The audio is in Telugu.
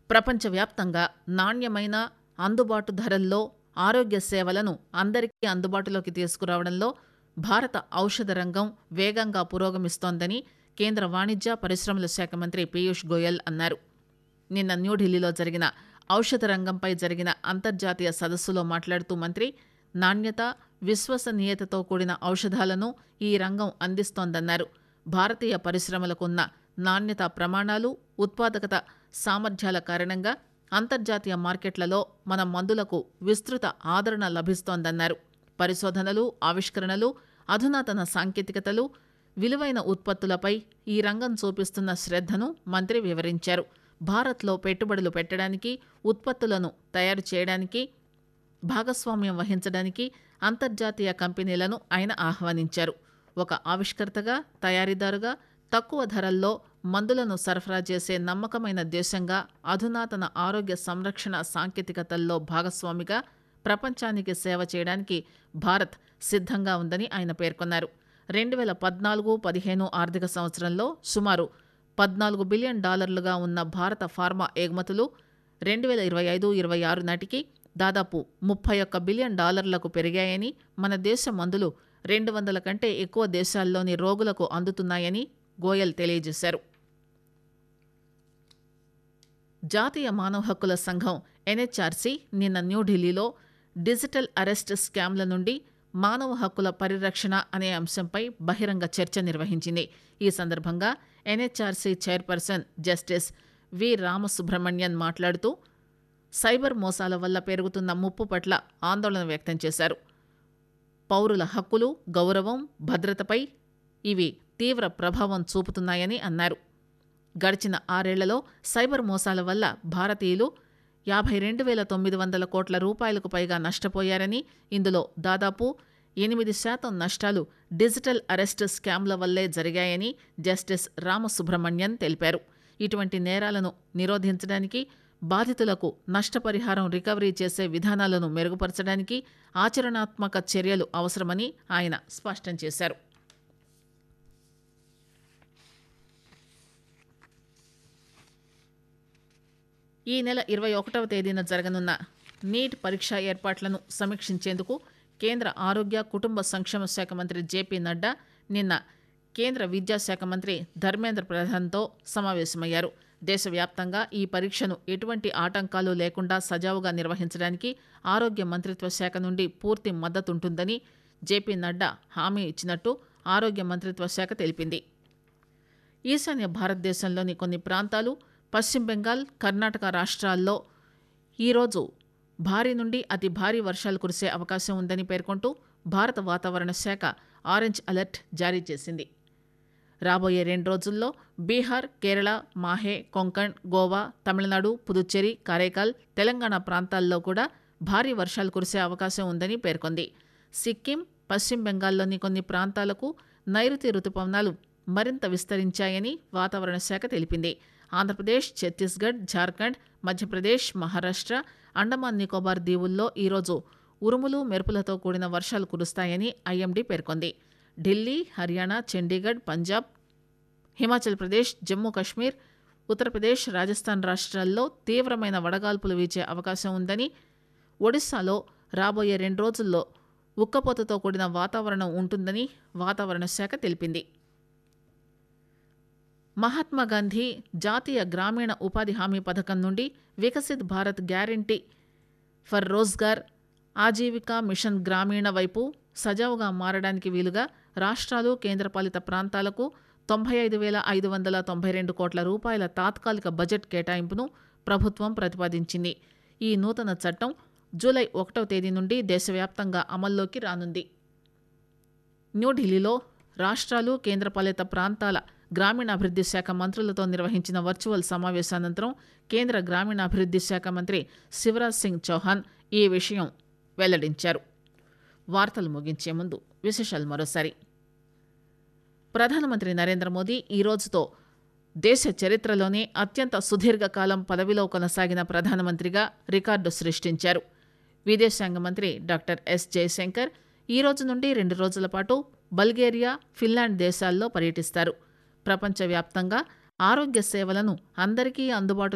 ప్రపంచవ్యాప్తంగా నాణ్యమైన, అందుబాటు ధరల్లో ఆరోగ్య సేవలను అందరికీ అందుబాటులోకి తీసుకురావడంలో భారత ఔషధ రంగం వేగంగా పురోగమిస్తోందని కేంద్ర వాణిజ్య, పరిశ్రమల శాఖ మంత్రి పీయూష్ గోయల్ అన్నారు. నిన్న న్యూఢిల్లీలో జరిగిన ఔషధ రంగంపై జరిగిన అంతర్జాతీయ సదస్సులో మాట్లాడుతూ మంత్రి, నాణ్యత, విశ్వసనీయతతో కూడిన ఔషధాలను ఈ రంగం అందిస్తోందన్నారు. భారతీయ పరిశ్రమలకు ఉన్న నాణ్యతా ప్రమాణాలు, ఉత్పాదకత సామర్థ్యాల కారణంగా అంతర్జాతీయ మార్కెట్లలో మన మందులకు విస్తృత ఆదరణ లభిస్తోందన్నారు. పరిశోధనలు, ఆవిష్కరణలు, అధునాతన సాంకేతికతలు, విలువైన ఉత్పత్తులపై ఈ రంగం చూపిస్తున్న శ్రద్ధను మంత్రి వివరించారు. భారత్లో పెట్టుబడులు పెట్టడానికి, ఉత్పత్తులను తయారు చేయడానికి, భాగస్వామ్యం వహించడానికి అంతర్జాతీయ కంపెనీలను ఆయన ఆహ్వానించారు. ఒక ఆవిష్కర్తగా, తయారీదారుగా తక్కువ ధరల్లో మందులను సరఫరా చేసే నమ్మకమైన దేశంగా, అధునాతన ఆరోగ్య సంరక్షణ సాంకేతికతల్లో భాగస్వామిగా ప్రపంచానికి సేవ చేయడానికి భారత్ సిద్ధంగా ఉందని ఆయన పేర్కొన్నారు. 2014-15 ఆర్థిక సంవత్సరంలో సుమారు $14 బిలియన్ ఉన్న భారత ఫార్మా ఎగుమతులు 2025-26 నాటికి దాదాపు $31 బిలియన్ పెరిగాయని, మన దేశ మందులు 200 కంటే ఎక్కువ దేశాల్లోని రోగులకు అందుతున్నాయని గోయల్ తెలియజేశారు. జాతీయ మానవ హక్కుల సంఘం ఎన్హెచ్ఆర్సీ నిన్న న్యూఢిల్లీలో డిజిటల్ అరెస్ట్ స్కామ్ల నుండి మానవ హక్కుల పరిరక్షణ అనే అంశంపై బహిరంగ చర్చ నిర్వహించింది. ఈ సందర్భంగా ఎన్హెచ్ఆర్సీ చైర్పర్సన్ జస్టిస్ వి రామసుబ్రహ్మణ్యన్ మాట్లాడుతూ సైబర్ మోసాల వల్ల పెరుగుతున్న ముప్పు పట్ల ఆందోళన వ్యక్తం చేశారు. పౌరుల హక్కులు, గౌరవం, భద్రతపై ఇవి తీవ్ర ప్రభావం చూపుతున్నాయని అన్నారు. గడిచిన 6 ఏళ్లలో సైబర్ మోసాల వల్ల భారతీయులు 52,900 కోట్ల రూపాయలకు పైగా నష్టపోయారని, ఇందులో దాదాపు 8% నష్టాలు డిజిటల్ అరెస్ట్ స్కామ్ల వల్లే జరిగాయని జస్టిస్ రామసుబ్రహ్మణ్యన్ తెలిపారు. ఇటువంటి నేరాలను నిరోధించడానికి, బాధితులకు నష్టపరిహారం రికవరీ చేసే విధానాలను మెరుగుపరచడానికి ఆచరణాత్మక చర్యలు అవసరమని ఆయన స్పష్టం చేశారు. ఈ నెల 21వ తేదీన జరగనున్న నీట్ పరీక్షా ఏర్పాట్లను సమీక్షించేందుకు కేంద్ర ఆరోగ్య, కుటుంబ సంక్షేమ శాఖ మంత్రి జేపీ నడ్డా నిన్న కేంద్ర విద్యాశాఖ మంత్రి ధర్మేంద్ర ప్రధాన్తో సమావేశమయ్యారు. దేశవ్యాప్తంగా ఈ పరీక్షను ఎటువంటి ఆటంకాలు లేకుండా సజావుగా నిర్వహించడానికి ఆరోగ్య మంత్రిత్వ శాఖ నుండి పూర్తి మద్దతుంటుందని జేపీ నడ్డా హామీ ఇచ్చినట్టు ఆరోగ్య మంత్రిత్వ శాఖ తెలిపింది. ఈశాన్య భారతదేశంలోని కొన్ని ప్రాంతాలు, పశ్చిమ బెంగాల్, కర్ణాటక రాష్ట్రాల్లో ఈరోజు భారీ నుండి అతి భారీ వర్షాలు కురిసే అవకాశం ఉందని పేర్కొంటూ భారత వాతావరణ శాఖ ఆరెంజ్ అలర్ట్ జారీ చేసింది. రాబోయే 2 రోజుల్లో బీహార్, కేరళ, మాహే, కొంకణ్, గోవా, తమిళనాడు, పుదుచ్చేరి, కారైకాల్, తెలంగాణ ప్రాంతాల్లో కూడా భారీ వర్షాలు కురిసే అవకాశం ఉందని పేర్కొంది. సిక్కిం, పశ్చిమ బెంగాల్లోని కొన్ని ప్రాంతాలకు నైరుతి రుతుపవనాలు మరింత విస్తరించాయని వాతావరణ శాఖ తెలిపింది. ఆంధ్రప్రదేశ్, ఛత్తీస్గఢ్, ఝార్ఖండ్, మధ్యప్రదేశ్, మహారాష్ట్ర, అండమాన్ నికోబార్ దీవుల్లో ఈరోజు ఉరుములు, మెరుపులతో కూడిన వర్షాలు కురుస్తాయని ఐఎండీ పేర్కొంది. ఢిల్లీ, హర్యానా, చండీగఢ్, పంజాబ్, హిమాచల్ ప్రదేశ్, జమ్మూ కశ్మీర్, ఉత్తరప్రదేశ్, రాజస్థాన్ రాష్ట్రాల్లో తీవ్రమైన వడగాల్పులు వీచే అవకాశం ఉందని, ఒడిశాలో రాబోయే 2 రోజుల్లో ఉక్కపోతతో కూడిన వాతావరణం ఉంటుందని వాతావరణ శాఖ తెలిపింది. మహాత్మాగాంధీ జాతీయ గ్రామీణ ఉపాధి హామీ పథకం నుండి Viksit Bharat guarantee for Rozgar, Aajeevika machine గ్రామీణ వైపు సజావుగా మారడానికి వీలుగా రాష్ట్రాలు, కేంద్రపాలిత ప్రాంతాలకు 95,592 కోట్ల రూపాయల తాత్కాలిక బడ్జెట్ కేటాయింపును ప్రభుత్వం ప్రతిపాదించింది. ఈ నూతన చట్టం జూలై 1వ తేదీ నుండి దేశవ్యాప్తంగా అమల్లోకి రానుంది. న్యూఢిల్లీలో రాష్ట్రాలు, కేంద్రపాలిత ప్రాంతాల గ్రామీణాభివృద్ధి శాఖ మంత్రులతో నిర్వహించిన వర్చువల్ సమావేశానంతరం కేంద్ర గ్రామీణాభివృద్ధి శాఖ మంత్రి శివరాజ్ సింగ్ చౌహాన్ ఈ విషయం వెల్లడించారు. వార్తలు ముగించే ముందు విశేషాలు మరోసారి. ప్రధానమంత్రి నరేంద్ర మోదీ ఈ రోజుతో దేశ చరిత్రలోనే అత్యంత సుదీర్ఘకాలం పదవిలో కొనసాగిన ప్రధానమంత్రిగా రికార్డు సృష్టించారు. విదేశాంగ మంత్రి డాక్టర్ ఎస్ జయశంకర్ ఈ రోజు నుండి 2 రోజుల పాటు బల్గేరియా, ఫిన్లాండ్ దేశాల్లో పర్యటిస్తారు. ప్రపంచవ్యాప్తంగా ఆరోగ్య సేవలను అందరికీ అందుబాటు